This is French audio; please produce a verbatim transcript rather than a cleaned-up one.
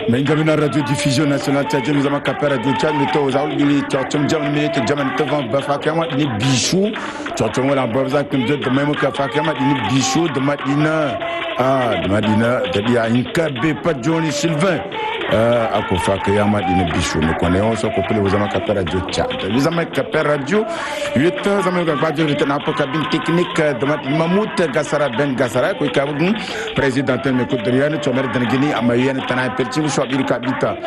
Mais une radio diffusion nationale tchadien nous avons capé radio tchad mais to za ulili tchotchom jam mais ke jaman tevant ba fakama ni bichou tchotchom wala babza kum de de même ka fakama ni bichou de madina ah de madina de dia inkabe pas Johnny Sylvain euh ako fakama ni bichou nous connaissons ko pele vous avons capé radio tchad nous avons capé radio huit heures nous avons radio retena pour cabine technique de Mamout Gassara Ben Gassara ko kabun président me ko de rien to mer dangini amayen tana perti so bir kabita